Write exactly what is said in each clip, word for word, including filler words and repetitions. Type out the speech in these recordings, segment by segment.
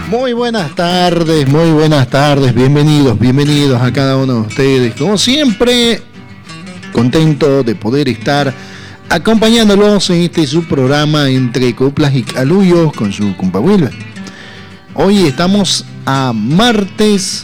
Muy buenas tardes, muy buenas tardes, bienvenidos, bienvenidos a cada uno de ustedes. Como siempre, contento de poder estar acompañándolos en este su programa Entre Coplas y Calullos con su compa Wilber. Hoy estamos a martes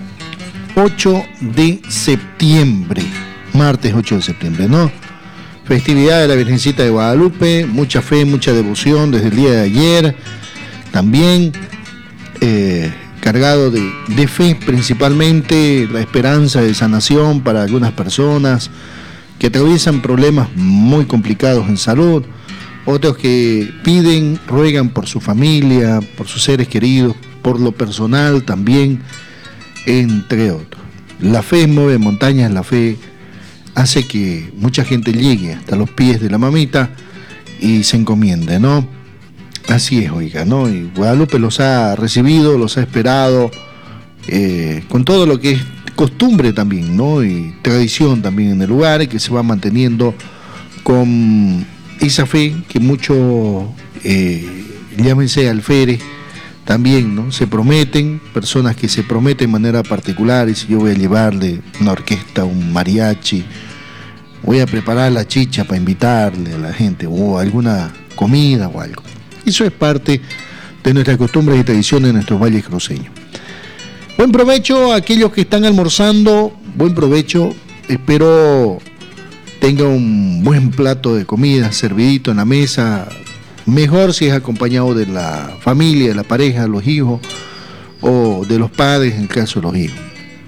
ocho de septiembre, martes ocho de septiembre, ¿no? Festividad de la Virgencita de Guadalupe, mucha fe, mucha devoción desde el día de ayer, también eh, cargado de, de fe, principalmente la esperanza de sanación para algunas personas que atraviesan problemas muy complicados en salud, otros que piden, ruegan por su familia, por sus seres queridos, por lo personal también, entre otros. La fe mueve montañas, la fe hace que mucha gente llegue hasta los pies de la mamita y se encomiende, ¿no? Así es, oiga, ¿no? Y Guadalupe los ha recibido, los ha esperado, eh, con todo lo que es costumbre también, ¿no? Y tradición también en el lugar, y que se va manteniendo con esa fe que muchos, eh, llámense alférez, también, ¿no? Se prometen, personas que se prometen de manera particular, y si yo voy a llevarle una orquesta, un mariachi, voy a preparar la chicha para invitarle a la gente, o alguna comida o algo. Eso es parte de nuestras costumbres y tradiciones en nuestros valles cruceños. Buen provecho a aquellos que están almorzando, buen provecho, espero tenga un buen plato de comida servidito en la mesa, mejor si es acompañado de la familia, de la pareja, los hijos, o de los padres en el caso de los hijos.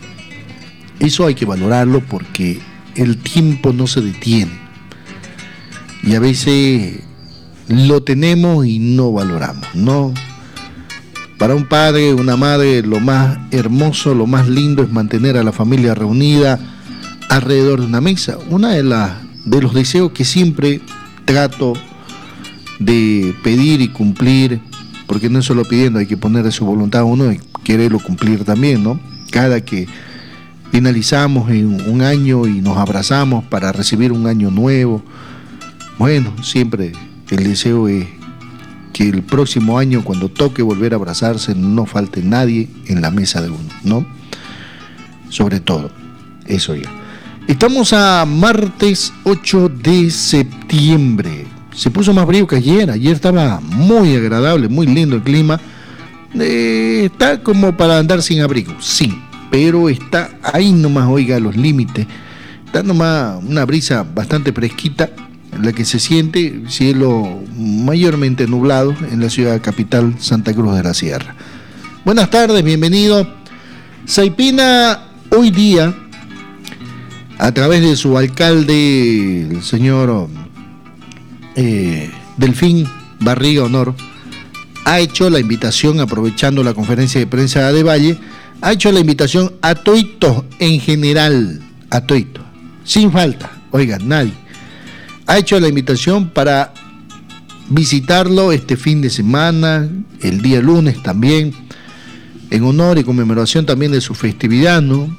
Eso hay que valorarlo porque el tiempo no se detiene y a veces lo tenemos y no valoramos, ¿no? Para un padre, una madre, lo más hermoso, lo más lindo es mantener a la familia reunida alrededor de una mesa. Una de las de los deseos que siempre trato de pedir y cumplir, porque no es solo pidiendo, hay que poner de su voluntad a uno y quererlo cumplir también, ¿no? Cada que finalizamos en un año y nos abrazamos para recibir un año nuevo, bueno, siempre el deseo es que el próximo año, cuando toque volver a abrazarse, no falte nadie en la mesa de uno, ¿no? Sobre todo, eso ya. Estamos a martes ocho de septiembre. Se puso más frío que ayer. Ayer estaba muy agradable, muy lindo el clima. Eh, está como para andar sin abrigo, sí, pero está ahí nomás, oiga, los límites. Está nomás una brisa bastante fresquita, en la que se siente cielo mayormente nublado en la ciudad capital Santa Cruz de la Sierra. Buenas tardes, bienvenido. Saipina hoy día, a través de su alcalde, el señor eh, Delfín Barriga Honor, ha hecho la invitación, aprovechando la conferencia de prensa de Valle, ha hecho la invitación a toitos en general, a toitos, sin falta, oigan, nadie. Ha hecho la invitación para visitarlo este fin de semana, el día lunes también, en honor y conmemoración también de su festividad, ¿no?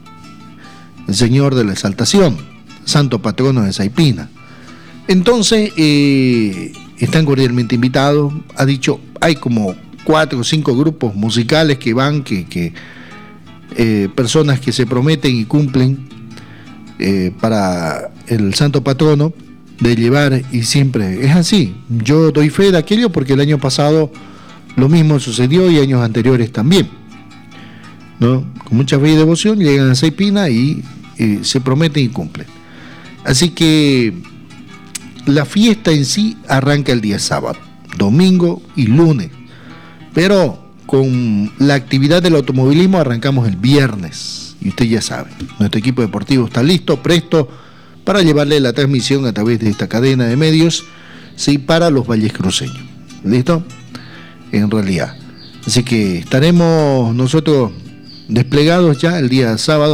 El Señor de la Exaltación, santo patrono de Saipina. Entonces, eh, están cordialmente invitados. Ha dicho, hay como cuatro o cinco grupos musicales que van, que, que eh, personas que se prometen y cumplen eh, para el santo patrono de llevar, y siempre es así. Yo doy fe de aquello porque el año pasado lo mismo sucedió y años anteriores también, ¿no? Con mucha fe y devoción llegan a Saipina y eh, se prometen y cumplen. Así que la fiesta en sí arranca el día sábado, domingo y lunes, pero con la actividad del automovilismo arrancamos el viernes, y usted ya sabe, nuestro equipo deportivo está listo, presto para llevarle la transmisión a través de esta cadena de medios, sí, para los valles cruceños. ¿Listo? En realidad. Así que estaremos nosotros desplegados ya el día sábado.